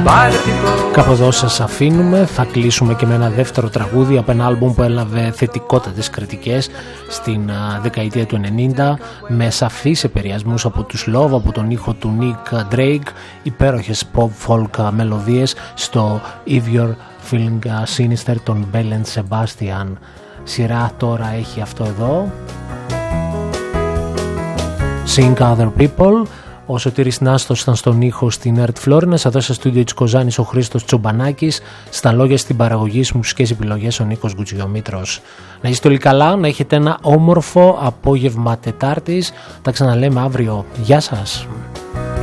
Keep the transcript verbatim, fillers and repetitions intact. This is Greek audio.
Κάπου εδώ σας αφήνουμε. Θα κλείσουμε και με ένα δεύτερο τραγούδι από ένα άλμπουμ που έλαβε θετικότατες κριτικές στην α, δεκαετία του ενενήντα, με σαφείς επηρεασμούς από τους Love, από τον ήχο του Nick Drake, υπέροχες pop-folk μελωδίες στο If You're Feeling Sinister των Bell and Sebastian. Σειρά τώρα έχει αυτό εδώ, Sing Other People. Ο Σωτήρης Νάστος ήταν στον ήχο στην Ερτ Φλόρινας, εδώ στο στούντιο της Κοζάνης ο Χρήστος Τσομπανάκης, στα λόγια, στην παραγωγή, στις μουσικές επιλογές ο Νίκος Γκουτζιομήτρος. Να είστε όλοι καλά, να έχετε ένα όμορφο απόγευμα Τετάρτης. Τα ξαναλέμε αύριο. Γεια σας.